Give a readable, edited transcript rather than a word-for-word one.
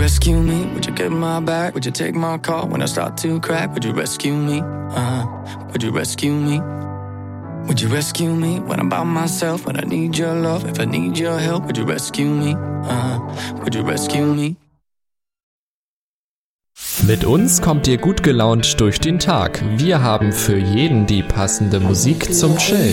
rescue me? Would you get my back? Would you take my call when I start to crack? Would you rescue me? Would you rescue me? Would you rescue me when I'm by myself? When I need your love, if I need your help, would you rescue me? Would you rescue me? Mit uns kommt ihr gut gelaunt durch den Tag. Wir haben für jeden die passende Musik zum Chillen.